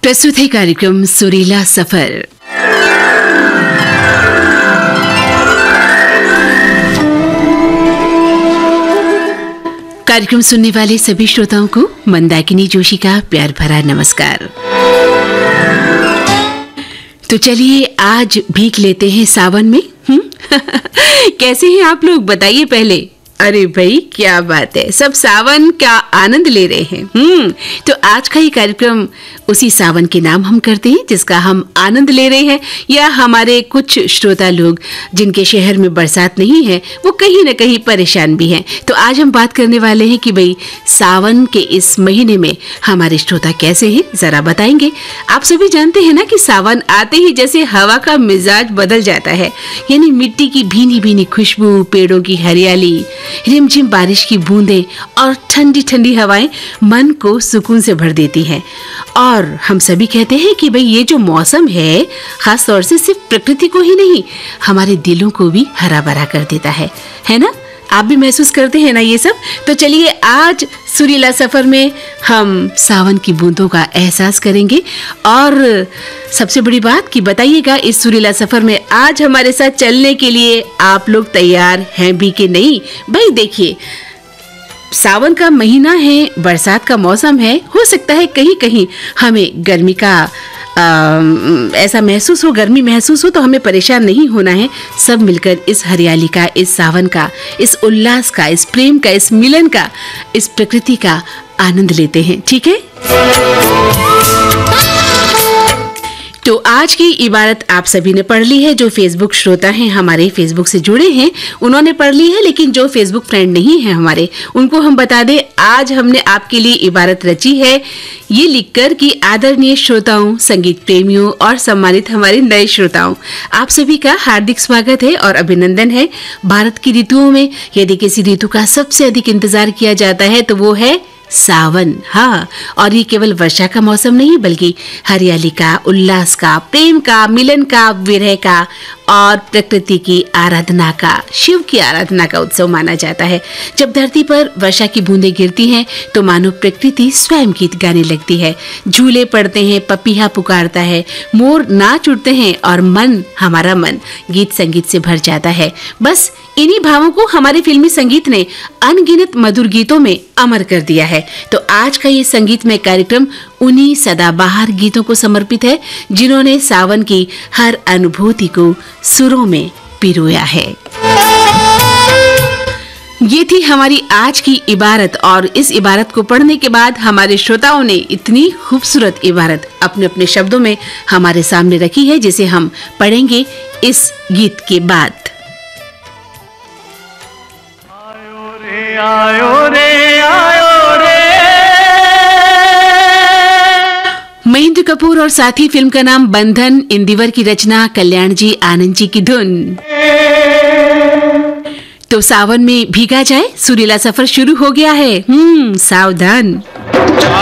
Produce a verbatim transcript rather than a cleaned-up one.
प्रस्तुत है कार्यक्रम सुरीला सफर। कार्यक्रम सुनने वाले सभी श्रोताओं को मंदाकिनी जोशी का प्यार भरा नमस्कार। तो चलिए आज भीग लेते हैं सावन में। कैसे हैं आप लोग, बताइए पहले। अरे भाई क्या बात है, सब सावन का आनंद ले रहे हैं। हम्म तो आज का ये कार्यक्रम उसी सावन के नाम हम करते हैं जिसका हम आनंद ले रहे हैं, या हमारे कुछ श्रोता लोग जिनके शहर में बरसात नहीं है वो कहीं ना कहीं परेशान भी हैं। तो आज हम बात करने वाले हैं कि भाई सावन के इस महीने में हमारे श्रोता कैसे हैं, जरा बताएंगे। आप सभी जानते हैं ना कि सावन आते ही जैसे हवा का मिजाज बदल जाता है, यानी मिट्टी की भीनी भीनी खुशबू, पेड़ों की हरियाली, रिमझिम बारिश की बूंदें और ठंडी ठंडी हवाएं मन को सुकून से भर देती हैं। और हम सभी कहते हैं कि भाई ये जो मौसम है खास तौर से सिर्फ प्रकृति को ही नहीं, हमारे दिलों को भी हरा भरा कर देता है, है ना? आप भी महसूस करते हैं ना ये सब? तो चलिए आज सुरीला सफर में हम सावन की बूंदों का एहसास करेंगे। और सबसे बड़ी बात कि बताइएगा इस सुरीला सफर में आज हमारे साथ चलने के लिए आप लोग तैयार हैं भी कि नहीं। भाई देखिए, सावन का महीना है, बरसात का मौसम है, हो सकता है कहीं कहीं हमें गर्मी का आ, ऐसा महसूस हो, गर्मी महसूस हो, तो हमें परेशान नहीं होना है। सब मिलकर इस हरियाली का, इस सावन का, इस उल्लास का, इस प्रेम का, इस मिलन का, इस प्रकृति का आनंद लेते हैं, ठीक है? तो आज की इबारत आप सभी ने पढ़ ली है। जो फेसबुक श्रोता हैं, हमारे फेसबुक से जुड़े हैं, उन्होंने पढ़ ली है, लेकिन जो फेसबुक फ्रेंड नहीं है हमारे, उनको हम बता दें आज हमने आपके लिए इबारत रची है, ये लिखकर कि आदरणीय श्रोताओं, संगीत प्रेमियों और सम्मानित हमारे नए श्रोताओं, आप सभी का हार्दिक स्वागत है और अभिनंदन है। भारत की ऋतुओं में यदि किसी ऋतु का सबसे अधिक इंतजार किया जाता है तो वो है सावन। हाँ, और ये केवल वर्षा का मौसम नहीं बल्कि हरियाली का, उल्लास का, प्रेम का, मिलन का, विरह का और प्रकृति की आराधना का, शिव की आराधना का उत्सव माना जाता है। जब धरती पर वर्षा की बूंदें गिरती हैं तो मानो प्रकृति स्वयं गीत गाने लगती है। झूले पड़ते हैं, पपीहा पुकारता है, मोर नाच उठते हैं और मन, हमारा मन गीत संगीत से भर जाता है। बस इन्हीं भावों को हमारे फिल्मी संगीत ने अनगिनत मधुर गीतों में अमर कर दिया है। तो आज का ये संगीतमय कार्यक्रम उन्हीं सदाबहार गीतों को समर्पित है जिन्होंने सावन की हर अनुभूति को सुरों में पिरोया है। ये थी हमारी आज की इबारत, और इस इबारत को पढ़ने के बाद हमारे श्रोताओं ने इतनी खूबसूरत इबारत अपने अपने शब्दों में हमारे सामने रखी है, जिसे हम पढ़ेंगे इस गीत के बाद। आयो रे आयो रे आयो रे। महेंद्र कपूर और साथी, फिल्म का नाम बंधन, इंदिवर की रचना, कल्याण जी आनंद जी की धुन। तो सावन में भीगा जाए, सुरीला सफर शुरू हो गया है। हम्म सावधान।